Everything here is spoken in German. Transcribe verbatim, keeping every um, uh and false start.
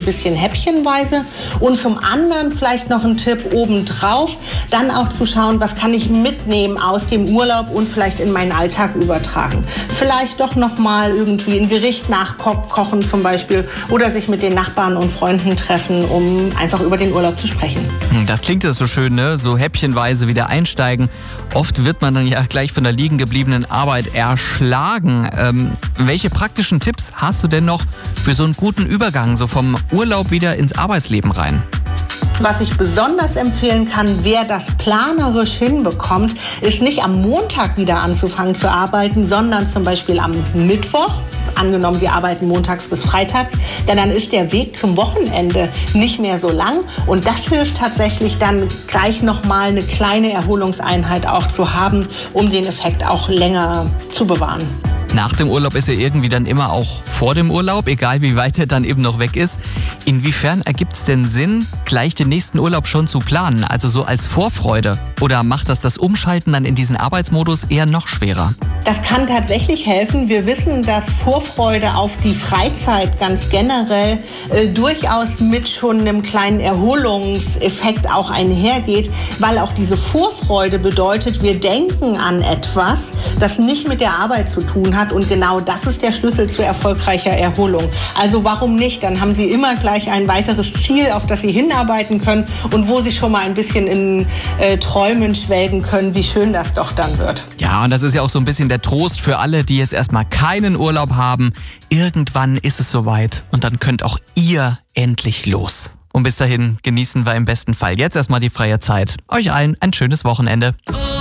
bisschen häppchenweise. Und zum anderen vielleicht noch ein Tipp obendrauf, dann auch zu schauen, was kann ich mitnehmen aus dem Urlaub und vielleicht in meinen Alltag übertragen. Vielleicht doch noch mal irgendwie ein Gericht nachkochen zum Beispiel oder sich mit den Nachbarn und Freunden treffen, um einfach über den Urlaub zu sprechen. Das klingt ja so schön, ne? So häppchenweise wieder einsteigen. Oft wird man dann ja gleich von der liegen gebliebenen Arbeit erschlagen. Ähm, welche praktischen Tipps hast du denn noch für so einen guten Übergang, so vom Urlaub wieder ins Arbeitsleben rein? Was ich besonders empfehlen kann, wer das planerisch hinbekommt, ist nicht am Montag wieder anzufangen zu arbeiten, sondern zum Beispiel am Mittwoch. Angenommen, Sie arbeiten montags bis freitags, denn dann ist der Weg zum Wochenende nicht mehr so lang. Und das hilft tatsächlich dann gleich nochmal eine kleine Erholungseinheit auch zu haben, um den Effekt auch länger zu bewahren. Nach dem Urlaub ist ja irgendwie dann immer auch vor dem Urlaub, egal wie weit er dann eben noch weg ist. Inwiefern ergibt es denn Sinn, gleich den nächsten Urlaub schon zu planen, also so als Vorfreude? Oder macht das das Umschalten dann in diesen Arbeitsmodus eher noch schwerer? Das kann tatsächlich helfen. Wir wissen, dass Vorfreude auf die Freizeit ganz generell äh, durchaus mit schon einem kleinen Erholungseffekt auch einhergeht, weil auch diese Vorfreude bedeutet, wir denken an etwas, das nicht mit der Arbeit zu tun hat. Und genau das ist der Schlüssel zu erfolgreicher Erholung. Also warum nicht? Dann haben Sie immer gleich ein weiteres Ziel, auf das Sie hinarbeiten können und wo Sie schon mal ein bisschen in äh, Träumen schwelgen können, wie schön das doch dann wird. Ja, und das ist ja auch so ein bisschen der Trost für alle, die jetzt erstmal keinen Urlaub haben. Irgendwann ist es soweit und dann könnt auch ihr endlich los. Und bis dahin genießen wir im besten Fall jetzt erstmal die freie Zeit. Euch allen ein schönes Wochenende.